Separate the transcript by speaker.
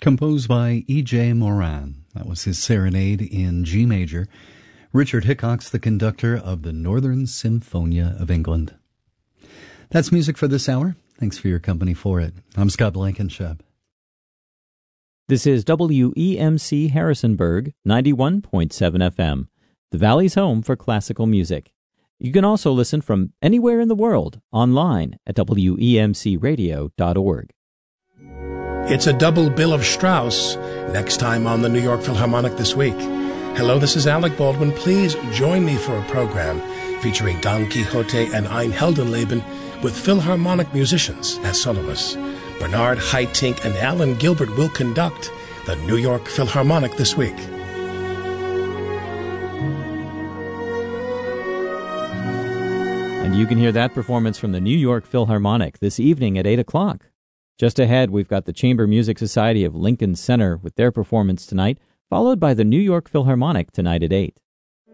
Speaker 1: composed by E.J. Moran. That was his Serenade in G major. Richard Hickox, the conductor of the Northern Symphonia of England. That's music for this hour. Thanks for your company for it. I'm Scott Blankenship.
Speaker 2: This is WEMC Harrisonburg, 91.7 FM, the Valley's home for classical music. You can also listen from anywhere in the world online at WEMCradio.org.
Speaker 3: It's a double bill of Strauss next time on the New York Philharmonic This Week. Hello, this is Alec Baldwin. Please join me for a program featuring Don Quixote and Ein Heldenleben with Philharmonic musicians as soloists. Bernard Haitink and Alan Gilbert will conduct the New York Philharmonic This Week.
Speaker 2: And you can hear that performance from the New York Philharmonic this evening at 8 o'clock. Just ahead, we've got the Chamber Music Society of Lincoln Center with their performance tonight, followed by the New York Philharmonic tonight at 8.